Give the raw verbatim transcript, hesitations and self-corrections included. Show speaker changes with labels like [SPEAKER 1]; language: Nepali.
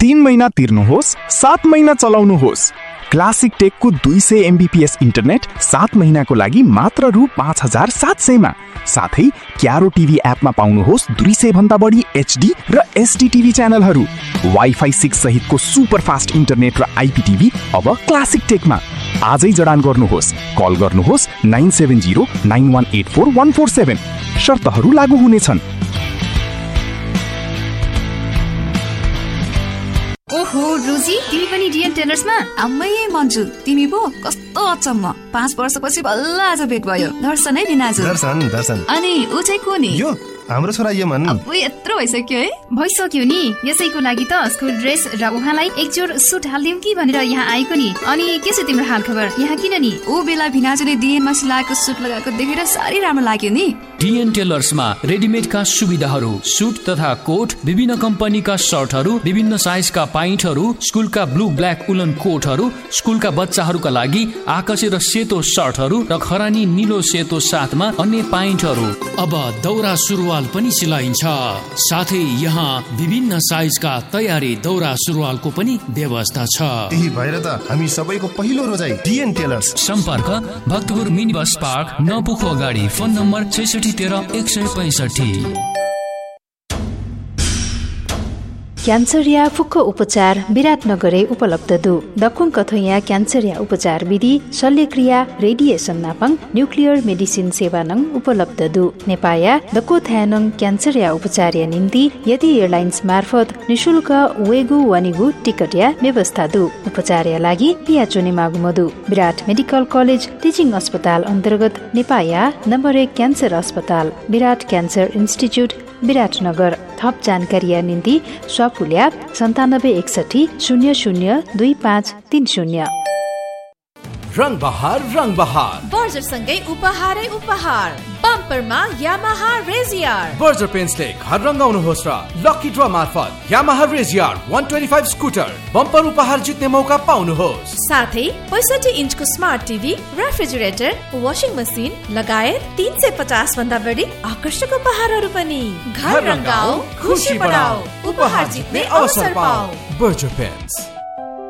[SPEAKER 1] तीन महिना तिर्नुहोस्, सात महिना चलाउनुहोस्। क्लासिक टेकको दुई सय एमबीपीएस इन्टरनेट सात महिनाको लागि मात्र रु पाँच हजार सात सयमा। साथै क्यारो टिभी एपमा पाउनुहोस् दुई सय भन्दा बढी एचडी र एसडी टिभी च्यानलहरू। वाइफाई सिक्स सहितको सुपर फास्ट इन्टरनेट र आइपीटिभी अब क्लासिक टेकमा। आजै जडान गर्नुहोस्। कल गर्नुहोस् nine seven zero nine one eight four one four seven. शर्तहरू लागू हुनेछन्।
[SPEAKER 2] ओहो रोजी, तिमी पनि डिएन टेलर्समा?
[SPEAKER 3] आम्मै मन्जु, तिमी पो? कस्तो अचम्म, पाँच वर्षपछि बल्ल आज भेट भयो। दर्शन है दिनाजु।
[SPEAKER 4] दर्शन दर्शन।
[SPEAKER 3] अनि उ चाहिँ को नि?
[SPEAKER 4] यो हाम्रो छोरा यमन।
[SPEAKER 3] अब यत्रो भइसक्यो है?
[SPEAKER 2] भइसक्यो नि। यसैको लागि त स्कुल ड्रेस र उहाँलाई एकजोड सुट हालिदिउँ कि भनेर यहाँ आएको नि। अनि के छ तिम्रो हाल खबर? यहाँ किन नि?
[SPEAKER 3] ओ बेला भिनाजुले डिएनमा सिलाएको सुट लगाएको देखेर साह्रै राम्रो लाग्यो नि।
[SPEAKER 5] डिएन टेलर्समा रेडिमेडका सुविधाहरू, सुट तथा कोट, विभिन्न कम्पनीका सर्टहरू, विभिन्न साइजका पाइन्टहरू, स्कुलका ब्लू ब्ल्याक उलन कोटहरू, स्कुलका बच्चाहरूका लागि आकाशे र सेतो सर्टहरू र खरानी निलो सेतो साथमा अन्य पाइन्टहरू। अब दौरा सुरुवाल पनि सिलाइन्छ। साथै यहाँ विभिन्न साइजका तयारी दौरा सुरुवालको पनि व्यवस्था छ।
[SPEAKER 4] यही भएर त हामी सबैको पहिलो रोजाइ डिएन टेलर्स।
[SPEAKER 5] सम्पर्क भक्तपुर मिनी बस पार्क नपुखो अगाडि। फोन नम्बर छैसठी तेह्र एक सय पैँसठी।
[SPEAKER 6] क्यान्सर या फुक्क उपचार विराटनगरै उपलब्ध दु दखुङ कथोया क्यान्सर या उपचार विधि शल्यक्रिया रेडिएसन नापङ न्युक्लियर मेडिसिन सेवा नङ उपलब्ध दु नेपाया दको थायनङ क्यान्सर या उपचार या निम्ति यदि एयरलाइन्स मार्फत निशुल्क वेगु वनिगु टिकट या व्यवस्था दु उपचार या लागि पिया चुने मागुमदु विराट मेडिकल कलेज टिचिङ अस्पताल अन्तर्गत नेपाया नम्बर एक क्यान्सर अस्पताल विराट क्यान्सर इन्स्टिच्युट विराटनगर। थप जानकारी निम्ति स्वापुल्या सन्तानब्बे एकसठी शून्य शून्य दुई पाँच तीन शून्य।
[SPEAKER 7] रंग बहार रंग बहार
[SPEAKER 8] बर्जर सँगै उपहारै उपहार बम्परमा यामाहा रेजियर।
[SPEAKER 7] बर्जर पेन्ट्सले घर रंगाउनुहोस् र लकी ड्र मार्फत यामाहा रेजियर एक सय पच्चीस स्कुटर बम्पर उपहार जित्ने मौका पाउनुहोस्।
[SPEAKER 8] साथै पैँसठी इन्चको smart TV, refrigerator, washing machine लगायत तीन सय पचास भन्दा बढी आकर्षक उपहारहरू पनि। घर रंगाऊ, खुशी बढाऊ, उपहार जित्ने अवसर पाऊ।
[SPEAKER 7] Berger paints.